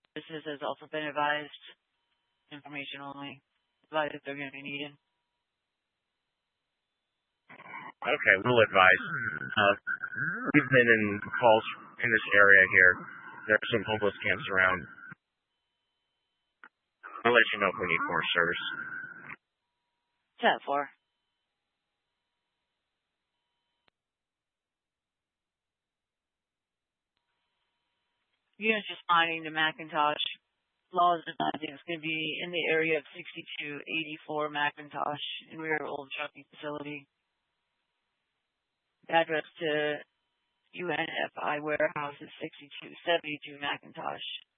Business has also been advised. Information only. Advised if they're going to be needed. Okay, we'll advise. We've been in calls in this area here. There are some homeless camps around. I'll let you know if we need more service. 10-4. Units responding to McIntosh. Laws advising it's going to be in the area of 6284 McIntosh in rear old trucking facility. Address to UNFI warehouse is 6272 McIntosh.